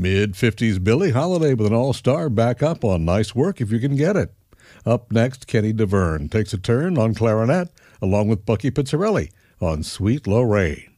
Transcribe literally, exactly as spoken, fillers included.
mid fifties Billie Holiday with an all-star backup on Nice Work If You Can Get It. Up next, Kenny DeVerne takes a turn on clarinet along with Bucky Pizzarelli on Sweet Lorraine.